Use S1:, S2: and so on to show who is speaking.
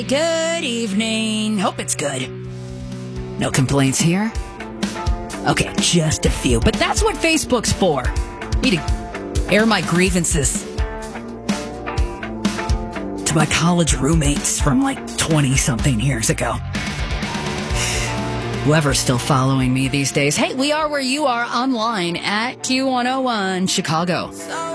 S1: Good evening. Hope it's good. No complaints here? Okay, just a few. But that's what Facebook's for. Me to air my grievances to my college roommates from like 20-something years ago. Whoever's still following me these days. Hey, we are where you are online at Q101 Chicago.